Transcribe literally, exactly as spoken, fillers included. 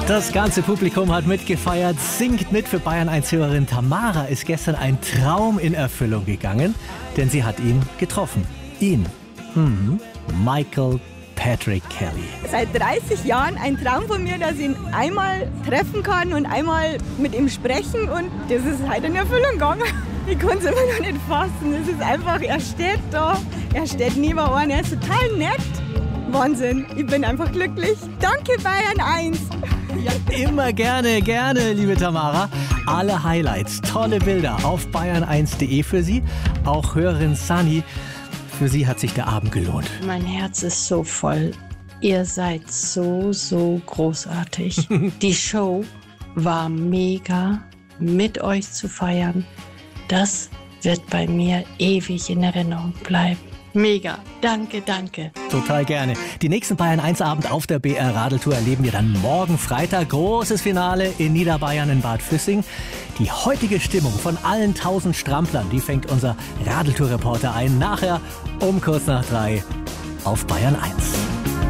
Das ganze Publikum hat mitgefeiert, singt mit. Für Bayern eins-Hörerin Tamara ist gestern ein Traum in Erfüllung gegangen, denn sie hat ihn getroffen. Ihn, mhm. Michael Patrick Kelly. Seit dreißig Jahren ein Traum von mir, dass ich ihn einmal treffen kann und einmal mit ihm sprechen, und das ist halt in Erfüllung gegangen. Ich kann es immer noch nicht fassen. Es ist einfach, er steht da, er steht neben einem, er ist total nett. Wahnsinn, ich bin einfach glücklich. Danke Bayern eins. Ja, immer gerne, gerne, liebe Tamara. Alle Highlights, tolle Bilder auf bayern eins punkt de für Sie. Auch Hörerin Sunny, für Sie hat sich der Abend gelohnt. Mein Herz ist so voll. Ihr seid so, so großartig. Die Show war mega. Mit euch zu feiern, das wird bei mir ewig in Erinnerung bleiben. Mega. Danke, danke. Total gerne. Die nächsten Bayern eins Abend auf der B R Radeltour erleben wir dann morgen Freitag. Großes Finale in Niederbayern in Bad Füssing. Die heutige Stimmung von allen tausend Stramplern, die fängt unser Radeltour-Reporter ein. Nachher um kurz nach drei auf Bayern eins.